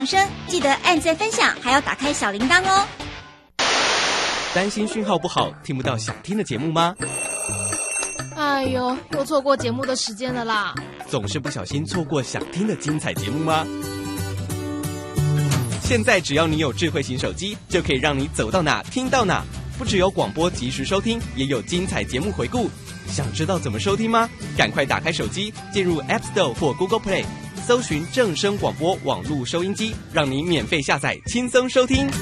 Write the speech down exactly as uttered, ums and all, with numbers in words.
声，记得按赞分享，还要打开小铃铛哦。 担心讯号不好，听不到想听的节目吗？ 哎呦，又错过节目的时间了啦！ 总是不小心错过想听的精彩节目吗？现在只要你有智慧型手机，就可以让你走到哪听到哪。不只有广播及时收听，也有精彩节目回顾。想知道怎么收听吗？赶快打开手机，进入 App Store 或 Google Play， 搜寻正声广播网络收音机，让你免费下载，轻松收听。